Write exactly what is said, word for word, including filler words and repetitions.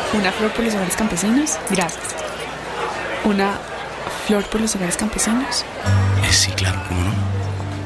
Una flor por los hogares campesinos. Gracias. Una flor por los hogares campesinos. Eh, sí, claro, ¿cómo no?